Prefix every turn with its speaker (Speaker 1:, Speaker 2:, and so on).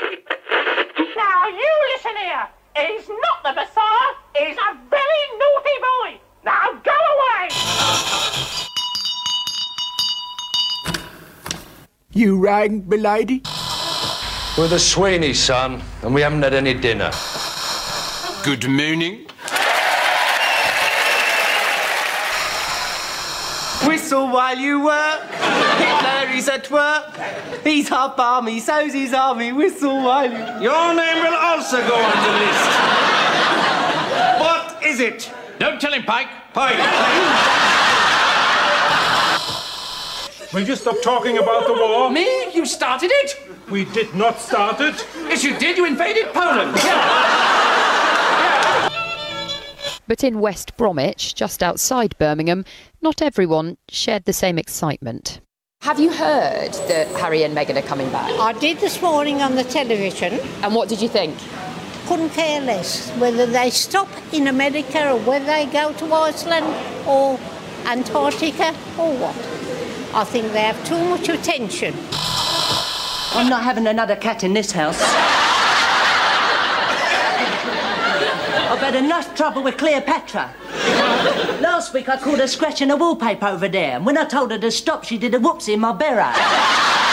Speaker 1: Now, you listen here. He's not the Messiah. He's a very naughty boy. Now, go away.
Speaker 2: You rang, milady?
Speaker 3: We're the Sweeney, son, and we haven't had any dinner.
Speaker 4: Good morning.
Speaker 5: Whistle while you work. Hitler is at work. He's half army, so's his army. Whistle while you...
Speaker 6: Your name will also go on the list. What is it?
Speaker 4: Don't tell him, Pike.
Speaker 6: Pike.
Speaker 7: Will you stop talking about the war?
Speaker 4: Me? You started it?
Speaker 7: We did not start it.
Speaker 4: Yes, you did. You invaded Poland.
Speaker 8: But in West Bromwich, just outside Birmingham, not everyone shared the same excitement.
Speaker 9: Have you heard that Harry and Meghan are coming back?
Speaker 10: I did this morning on the television.
Speaker 9: And what did you think?
Speaker 10: Couldn't care less whether they stop in America or whether they go to Iceland or Antarctica or what. I think they have too much attention.
Speaker 11: I'm not having another cat in this house. I've had enough trouble with Cleopatra. Last week I caught her scratching the wallpaper over there, and when I told her to stop, she did a whoopsie in my berra.